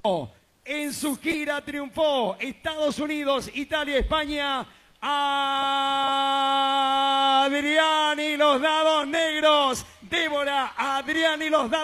En su gira triunfó Estados Unidos, Italia, España. Adrián y los Dados Negros. Débora, Adrián y los Dados